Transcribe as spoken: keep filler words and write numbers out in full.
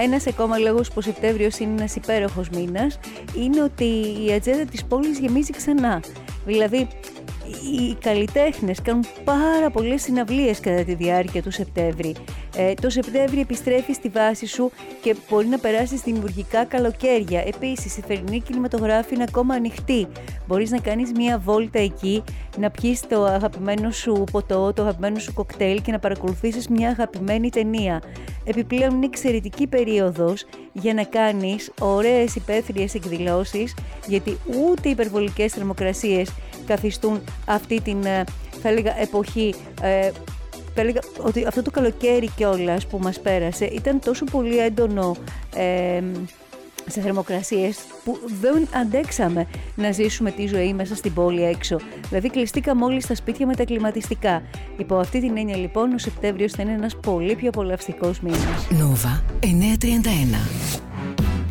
Ένας ακόμα λόγος που ο Σεπτέμβριος είναι ένας υπέροχος μήνας είναι ότι η ατζέντα της πόλης γεμίζει ξανά. Δηλαδή, οι καλλιτέχνες κάνουν πάρα πολλές συναυλίες κατά τη διάρκεια του Σεπτέμβρη. Ε, το Σεπτέμβρη επιστρέφει στη βάση σου και μπορεί να περάσεις δημιουργικά καλοκαίρια. Επίσης, η θερινή κινηματογράφη είναι ακόμα ανοιχτή. Μπορείς να κάνεις μία βόλτα εκεί, να πιεις το αγαπημένο σου ποτό, το αγαπημένο σου κοκτέιλ και να παρακολουθήσεις μια αγαπημένη ταινία. Επιπλέον, είναι εξαιρετική περίοδος για να κάνεις ωραίες υπαίθριες εκδηλώσεις, γιατί ούτε υπερβολικές θερμοκρασίες καθιστούν αυτή την, θα έλεγα, εποχή. Ε, θα έλεγα ότι αυτό το καλοκαίρι κιόλας που μας πέρασε ήταν τόσο πολύ έντονο ε, σε θερμοκρασίες που δεν αντέξαμε να ζήσουμε τη ζωή μέσα στην πόλη έξω. Δηλαδή κλειστήκαμε όλοι στα σπίτια με τα κλιματιστικά. Υπό αυτή την έννοια λοιπόν ο Σεπτέμβριος θα είναι ένας πολύ πιο απολαυστικός μήνας. Νόβα εννιακόσια τριάντα ένα.